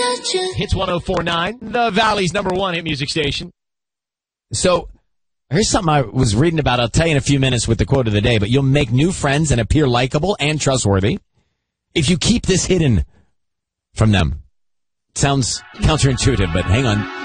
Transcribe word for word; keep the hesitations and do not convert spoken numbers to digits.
Hits one oh four point nine, the Valley's number one hit music station. So, here's something I was reading about. I'll tell you in a few minutes with the quote of the day, but you'll make new friends and appear likable and trustworthy if you keep this hidden from them. Sounds counterintuitive, but hang on.